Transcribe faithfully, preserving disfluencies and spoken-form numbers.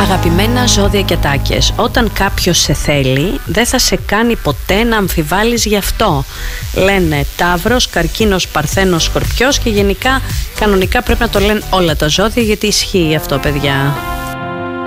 Αγαπημένα ζώδια και τάκες, όταν κάποιος σε θέλει δεν θα σε κάνει ποτέ να αμφιβάλλεις γι' αυτό. Λένε Ταύρος, Καρκίνος, Παρθένος, Σκορπιός και γενικά κανονικά πρέπει να το λένε όλα τα ζώδια, γιατί ισχύει αυτό, παιδιά.